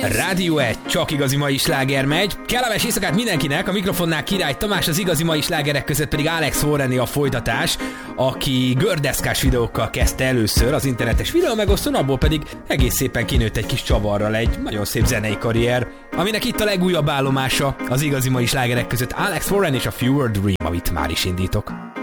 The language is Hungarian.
Rádió 1, csak igazi mai sláger megy. Kellemes éjszakát mindenkinek, a mikrofonnál Király Tamás, az igazi mai slágerek között pedig Alex Warren a folytatás, aki gördeszkás videókkal kezdte először az internetes videó megosztón, abból pedig egész szépen kinőtt egy kis csavarral egy nagyon szép zenei karrier, aminek itt a legújabb állomása az igazi mai slágerek között Alex Warren és a Fewer Dream, amit már is indítok.